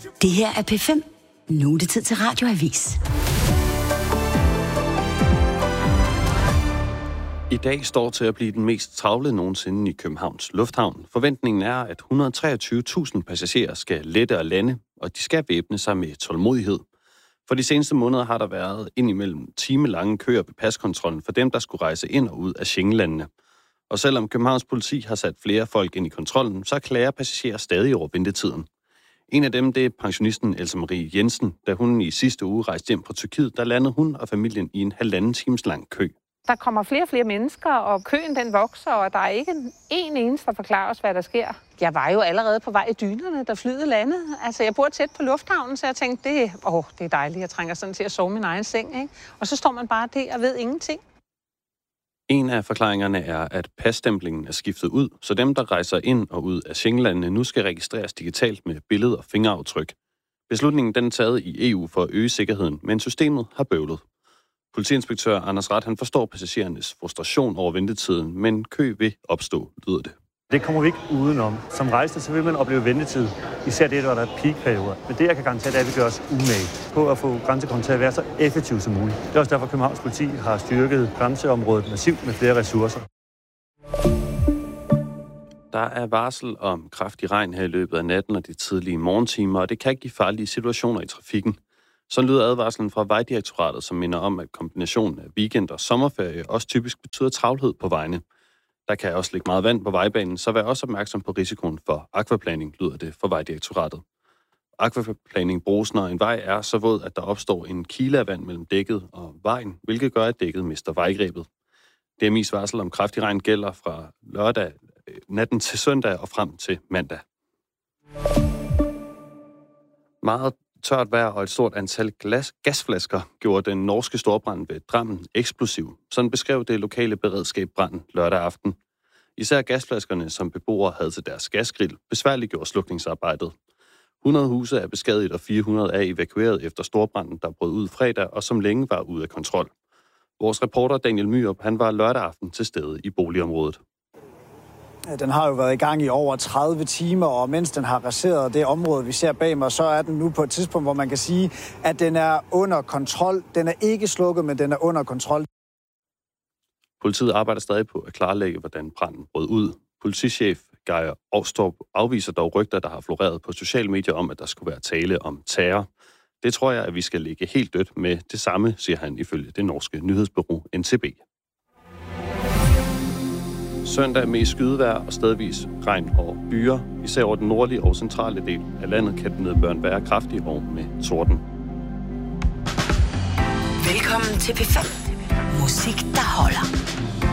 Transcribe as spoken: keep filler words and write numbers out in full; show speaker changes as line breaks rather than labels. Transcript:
Det her er P fem. Nu er det tid til Radioavis.
I dag står til at blive den mest travle nogensinde i Københavns Lufthavn. Forventningen er, at et hundrede og treogtyve tusind passagerer skal lette og lande, og de skal væbne sig med tålmodighed. For de seneste måneder har der været indimellem timelange køer ved paskontrollen for dem, der skulle rejse ind og ud af Schengenlandene. Og selvom Københavns politi har sat flere folk ind i kontrollen, så klager passagerer stadig over ventetiden. En af dem, det er pensionisten Else Marie Jensen. Da hun i sidste uge rejste hjem fra Tyrkiet, der landede hun og familien i en halvanden times lang kø.
Der kommer flere og flere mennesker, og køen den vokser, og der er ikke en eneste, der forklarer os, hvad der sker. Jeg var jo allerede på vej i dynerne, da flyet landede. Altså, jeg bor tæt på lufthavnen, så jeg tænkte, det, åh, det er dejligt, jeg trænger sådan til at sove min egen seng, ikke? Og så står man bare der og ved ingenting.
En af forklaringerne er, at passtemplingen er skiftet ud, så dem, der rejser ind og ud af Schengenlandene, nu skal registreres digitalt med billed- og fingeraftryk. Beslutningen den er taget i E U for at øge sikkerheden, men systemet har bøvlet. Politiinspektør Anders Rath, han forstår passagerernes frustration over ventetiden, men kø vil opstå, lyder det.
Det kommer vi ikke udenom. Som rejsende, så vil man opleve ventetid. Især det, hvor der er peakperioder. Men det, jeg kan garantere, det er, at vi gør os umage på at få grænsekontrollen til at være så effektiv som muligt. Det er også derfor, Københavns politi har styrket grænseområdet massivt med flere ressourcer.
Der er varsel om kraftig regn her i løbet af natten og de tidlige morgentimer, og det kan give farlige situationer i trafikken. Så lyder advarslen fra Vejdirektoratet, som minder om, at kombinationen af weekend og sommerferie også typisk betyder travlhed på vejene. Der kan også ligge meget vand på vejbanen, så vær også opmærksom på risikoen for aquaplaning, lyder det fra Vejdirektoratet. Aquaplaning bruges, når en vej er så våd, at der opstår en kile af vand mellem dækket og vejen, hvilket gør, at dækket mister vejgrebet. D M I's varsel om kraftig regn gælder fra lørdag natten til søndag og frem til mandag. Meget tørt vejr og et stort antal glas, gasflasker gjorde den norske storbrand ved Drammen eksplosiv. Sådan beskrev det lokale beredskab branden lørdag aften. Især gasflaskerne, som beboere havde til deres gasgrill, besværliggjorde slukningsarbejdet. hundrede huse er beskadiget, og fire hundrede er evakueret efter storbranden, der brød ud fredag og som længe var ude af kontrol. Vores reporter Daniel Myrup, han var lørdag aften til stede i boligområdet.
Den har jo været i gang i over tredive timer, og mens den har raseret det område, vi ser bag mig, så er den nu på et tidspunkt, hvor man kan sige, at den er under kontrol. Den er ikke slukket, men den er under kontrol.
Politiet arbejder stadig på at klarlægge, hvordan branden brød ud. Politichef Geir Ovstorp afviser dog rygter, der har floreret på sociale medier om, at der skulle være tale om terror. Det tror jeg, at vi skal ligge helt dødt med det samme, siger han ifølge det norske nyhedsbureau N T B. Søndag med skydevejr og stedvis regn og byer. Især over den nordlige og centrale del af landet kan den nedbøren være kraftig og med torden.
Velkommen til P fem. Musik, der holder.